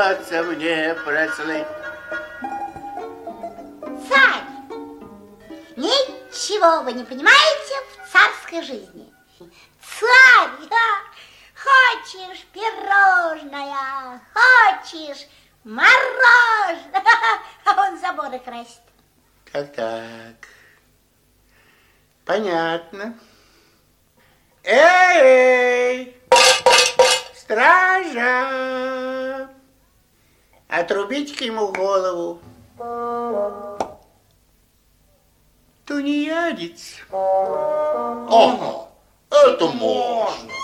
Мне прослыть. Царь, ничего вы не понимаете в царской жизни. Царь, хочешь пирожное, хочешь мороженое, а он заборы красит. Так. Понятно. Эй! Стража! Отрубите-ка ему голову. Тунеядец. Ага, это можно.